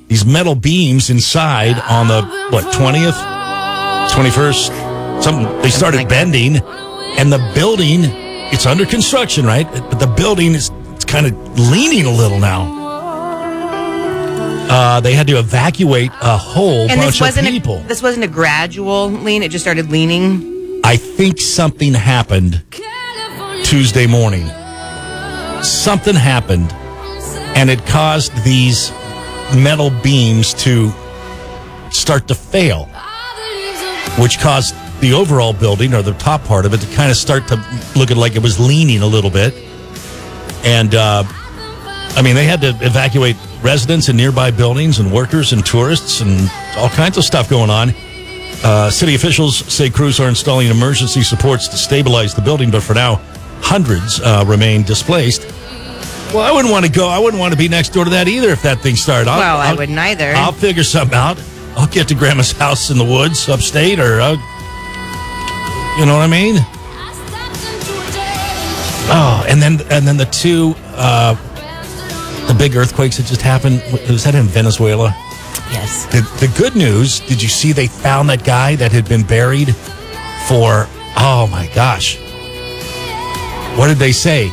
these metal beams inside on the, 20th? 21st? They started bending, and the building, it's under construction, right? But the building it's kind of leaning a little now. They had to evacuate a whole bunch of people. This wasn't a gradual lean. It just started leaning. I think something happened Tuesday morning. Something happened, and it caused these metal beams to start to fail, which caused the overall building, or the top part of it, to kind of start to look like it was leaning a little bit. And, they had to evacuate residents in nearby buildings and workers and tourists and all kinds of stuff going on. City officials say crews are installing emergency supports to stabilize the building, but for now, hundreds remain displaced. Well, I wouldn't want to go. I wouldn't want to be next door to that either if that thing started. I wouldn't either. I'll figure something out. I'll get to Grandma's house in the woods upstate, or you know what I mean? Oh, and then the two the big earthquakes that just happened. Was that in Venezuela? Yes. The good news, did you see they found that guy that had been buried for, oh my gosh. What did they say?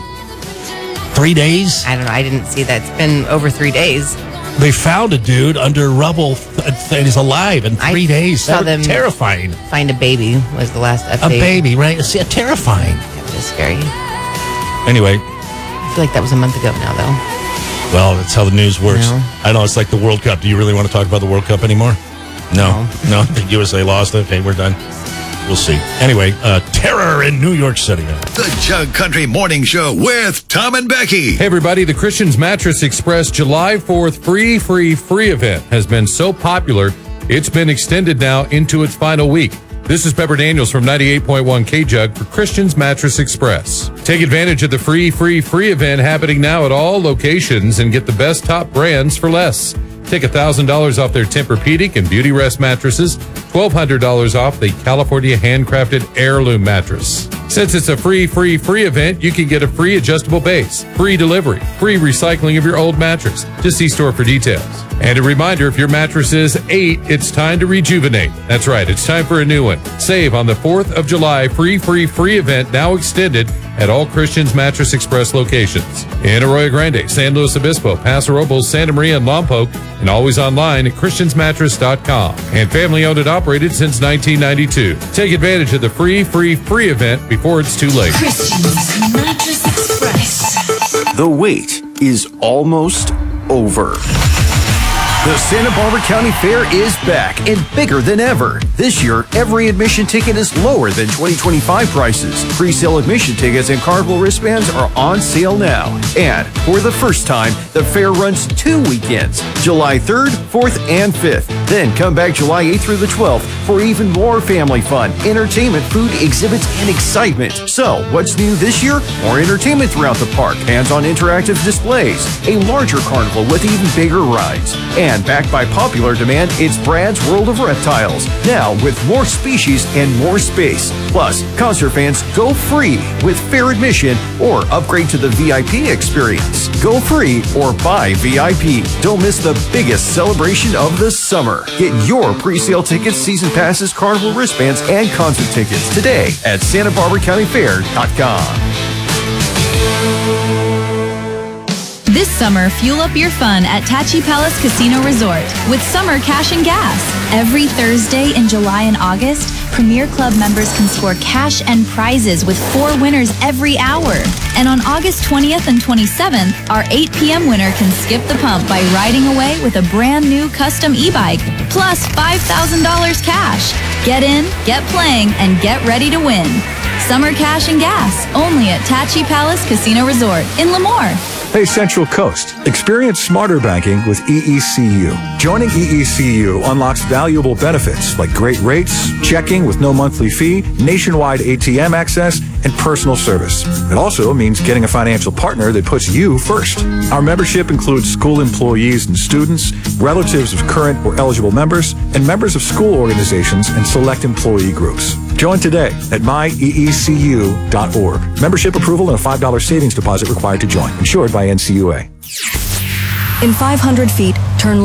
3 days? I don't know. I didn't see that. It's been over 3 days. They found a dude under rubble and he's alive in 3 days. Saw them terrifying. Find a baby was the last update. A baby, right? It's terrifying. That was just scary. Anyway. I feel like that was a month ago now, though. Well, that's how the news works. No. I know, it's like the World Cup. Do you really want to talk about the World Cup anymore? No. The USA lost. Okay, we're done. We'll see. Anyway, terror in New York City. The Jug Country Morning Show with Tom and Becky. Hey, everybody. The Christian's Mattress Express July 4th free event has been so popular, it's been extended now into its final week. This is Pepper Daniels from 98.1 K-Jug for Christian's Mattress Express. Take advantage of the free event happening now at all locations and get the best top brands for less. Take $1,000 off their Tempur-Pedic and Beauty Rest mattresses, $1,200 off the California handcrafted Heirloom mattress. Since it's a free event, you can get a free adjustable base, free delivery, free recycling of your old mattress. Just see store for details. And a reminder, if your mattress is 8, it's time to rejuvenate. That's right, it's time for a new one. Save on the 4th of July free event now extended at all Christian's Mattress Express locations. In Arroyo Grande, San Luis Obispo, Paso Robles, Santa Maria, and Lompoc, and always online at christiansmattress.com. And family owned and operated since 1992. Take advantage of the free event before it's too late. Christian's Mattress Express. The wait is almost over. The Santa Barbara County Fair is back and bigger than ever. This year, every admission ticket is lower than 2025 prices. Pre-sale admission tickets and carnival wristbands are on sale now. And for the first time, the fair runs 2 weekends, July 3rd, 4th, and 5th. Then come back July 8th through the 12th for even more family fun, entertainment, food, exhibits, and excitement. So, what's new this year? More entertainment throughout the park, hands-on interactive displays, a larger carnival with even bigger rides. And backed by popular demand, it's Brad's World of Reptiles, now with more species and more space. Plus, concert fans go free with fair admission or upgrade to the VIP experience. Go free or buy VIP. Don't miss the biggest celebration of the summer. Get your pre-sale tickets, season passes, carnival wristbands, and concert tickets today at SantaBarbaraCountyFair.com. This summer, fuel up your fun at Tachi Palace Casino Resort with Summer Cash and Gas. Every Thursday in July and August, Premier Club members can score cash and prizes with 4 winners every hour. And on August 20th and 27th, our 8 p.m. winner can skip the pump by riding away with a brand new custom e-bike, plus $5,000 cash. Get in, get playing, and get ready to win. Summer Cash and Gas, only at Tachi Palace Casino Resort in Lemoore. Hey, Central Coast. Experience smarter banking with EECU. Joining EECU unlocks valuable benefits like great rates, checking with no monthly fee, nationwide ATM access, and personal service. It also means getting a financial partner that puts you first. Our membership includes school employees and students, relatives of current or eligible members, and members of school organizations and select employee groups. Join today at myeecu.org. Membership approval and a $5 savings deposit required to join. Insured by NCUA. In 500 feet,